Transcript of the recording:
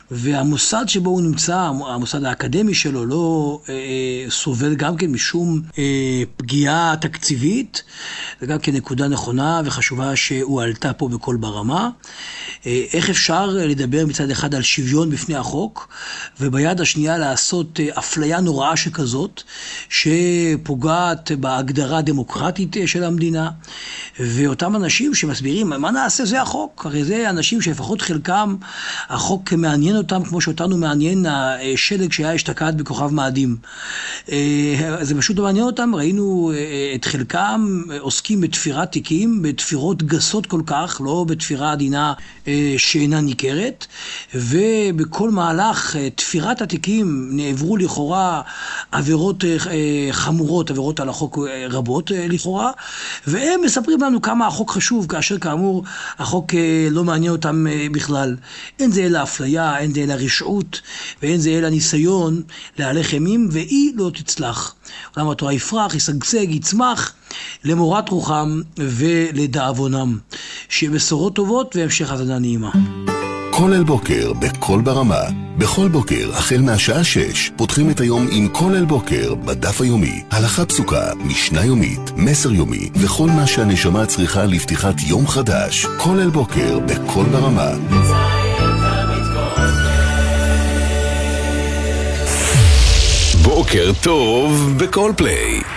והמוסד שבו הוא נמצא, המוסד האקדמי שלו, לא סובל גם כן משום פגיעה תקציבית. זה גם כן נקודה נכונה וחשובה שהוא עלתה פה בכל ברמה. איך אפשר לדבר מצד אחד על שוויון בפני החוק, וביד השנייה לעשות אפליה נוראה שכזאת, שפוגעת בהגדרה הדמוקרטית של המדינה, ואותם אנשים שמסבירים, מה נעשה, זה החוק. הרי זה אנשים שלפחות חלקם, החוק מעניין אותם כמו שאותנו מעניין השלג שהיה אשתקד בכוכב מאדים. זה פשוט לא מעניין אותם. ראינו את חלקם עוסקים בתפירת תיקים, בתפירות גסות כל כך, לא בתפירה עדינה שאינה ניכרת, ובכל מהלך תפירת התיקים נעברו לכאורה עבירות חמורות, עבירות על החוק רבות לכאורה, והם מספרים לנו כמה החוק חשוב, כאשר כאמור החוק לא מעניין אותם בכלל. אין זה אלא אפליה, אין זה אלא רשעות, ואין זה אלא ניסיון להלך אימים, והיא לא תצלח. עולם התורה יפרח, ישגשג, יצמח, למורת רוחם ולדאבונם. שיהיה בשורות טובות והמשך האזנה נעימה. כל אל בוקר בכל ברמה. בכל בוקר החל מהשעה 6 פותחים את היום עם כל אל בוקר בדף היומי. הלכה פסוקה, משנה יומית, מסר יומי וכל מה שהנשמה צריכה לפתיחת יום חדש. כל אל בוקר בכל ברמה. בוקר טוב בכל פליי.